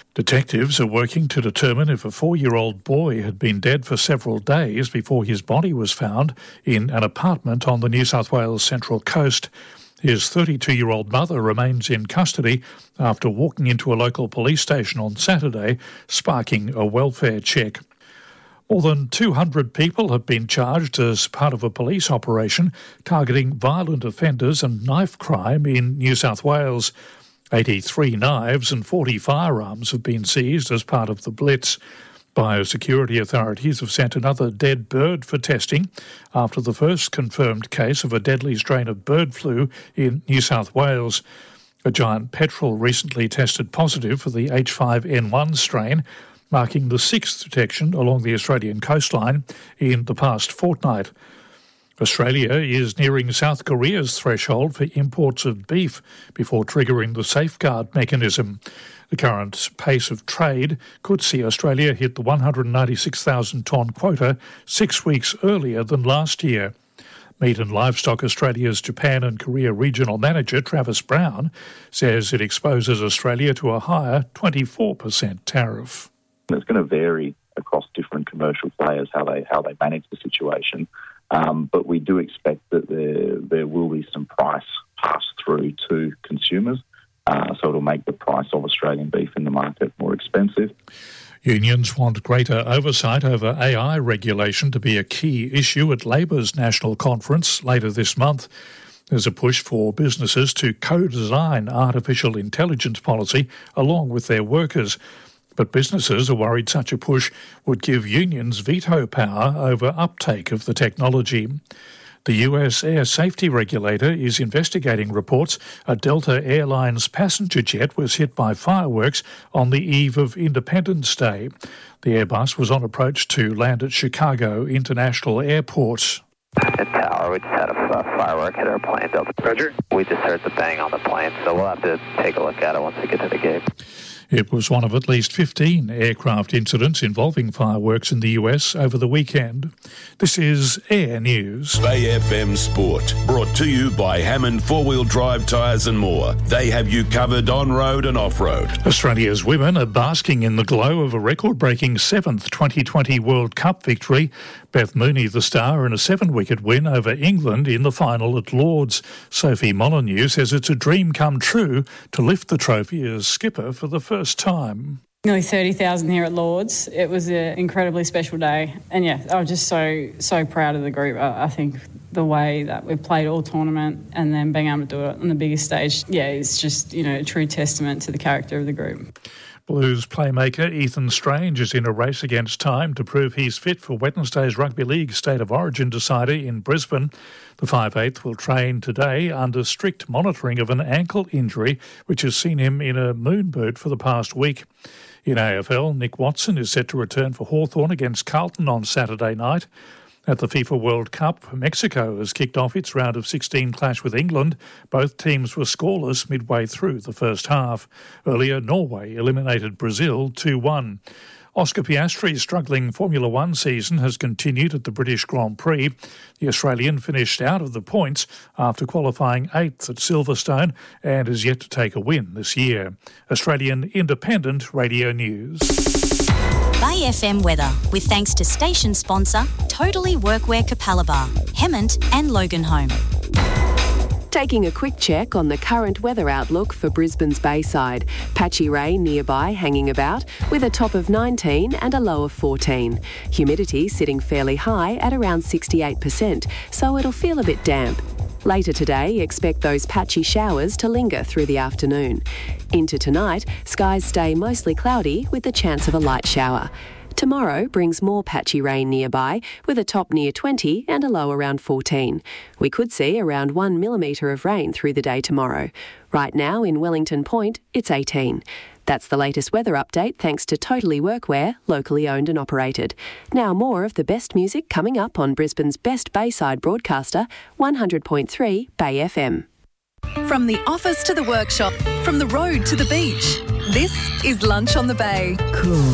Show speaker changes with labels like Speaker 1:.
Speaker 1: Detectives are working to determine if a 4-year-old boy had been dead for several days before his body was found in an apartment on the New South Wales Central Coast. His 32-year-old mother remains in custody after walking into a local police station on Saturday, sparking a welfare check. More than 200 people have been charged as part of a police operation targeting violent offenders and knife crime in New South Wales. 83 knives and 40 firearms have been seized as part of the blitz. Biosecurity authorities have sent another dead bird for testing after the first confirmed case of a deadly strain of bird flu in New South Wales. A giant petrel recently tested positive for the H5N1 strain, marking the sixth detection along the Australian coastline in the past fortnight. Australia is nearing South Korea's threshold for imports of beef before triggering the safeguard mechanism. The current pace of trade could see Australia hit the 196,000-tonne quota 6 weeks earlier than last year. Meat and Livestock Australia's Japan and Korea Regional Manager, Travis Brown, says it exposes Australia to a higher 24% tariff.
Speaker 2: It's going to vary across different commercial players how they manage the situation. But we do expect that there will be some price pass-through to consumers, so it'll make the price of Australian beef in the market more expensive.
Speaker 1: Unions want greater oversight over AI regulation to be a key issue at Labor's National Conference later this month. There's a push for businesses to co-design artificial intelligence policy along with their workers. But businesses are worried such a push would give unions veto power over uptake of the technology. The US air safety regulator is investigating reports a Delta Airlines passenger jet was hit by fireworks on the eve of Independence Day. The Airbus was on approach to land at Chicago International Airport.
Speaker 3: At Tower, we just had a firework hit our plane. Roger. We just heard the bang on the plane, so we'll have to take a look at it once we get to the gate.
Speaker 1: It was one of at least 15 aircraft incidents involving fireworks in the US over the weekend. This is Air News.
Speaker 4: Bay FM Sport, brought to you by Hammond 4-Wheel Drive Tyres and More. They have you covered on-road and off-road.
Speaker 1: Australia's women are basking in the glow of a record-breaking 7th 2020 World Cup victory. Beth Mooney, the star, in a 7-wicket win over England in the final at Lord's. Sophie Molyneux says it's a dream come true to lift the trophy as skipper for the first time.
Speaker 5: Nearly 30,000 here at Lord's. It was an incredibly special day. And yeah, I was just so proud of the group. I think the way that we've played all tournament and then being able to do it on the biggest stage, yeah, it's just, a true testament to the character of the group.
Speaker 1: Blues playmaker Ethan Strange is in a race against time to prove he's fit for Wednesday's Rugby League State of Origin decider in Brisbane. The 5'8" will train today under strict monitoring of an ankle injury which has seen him in a moon boot for the past week. In AFL, Nick Watson is set to return for Hawthorn against Carlton on Saturday night. At the FIFA World Cup, Mexico has kicked off its round of 16 clash with England. Both teams were scoreless midway through the first half. Earlier, Norway eliminated Brazil 2-1. Oscar Piastri's struggling Formula One season has continued at the British Grand Prix. The Australian finished out of the points after qualifying 8th at Silverstone and is yet to take a win this year. Australian Independent Radio News.
Speaker 6: Bay FM weather, with thanks to station sponsor Totally Workwear Capalaba, Hemmant and Loganholme.
Speaker 7: Taking a quick check on the current weather outlook for Brisbane's Bayside. Patchy rain nearby hanging about with a top of 19 and a low of 14. Humidity sitting fairly high at around 68%, so it'll feel a bit damp. Later today, expect those patchy showers to linger through the afternoon. Into tonight, skies stay mostly cloudy with the chance of a light shower. Tomorrow brings more patchy rain nearby with a top near 20 and a low around 14. We could see around 1 millimetre of rain through the day tomorrow. Right now in Wellington Point, it's 18. That's the latest weather update thanks to Totally Workwear, locally owned and operated. Now more of the best music coming up on Brisbane's best Bayside broadcaster, 100.3 Bay FM.
Speaker 8: From the office to the workshop, from the road to the beach, this is Lunch on the Bay. Cool.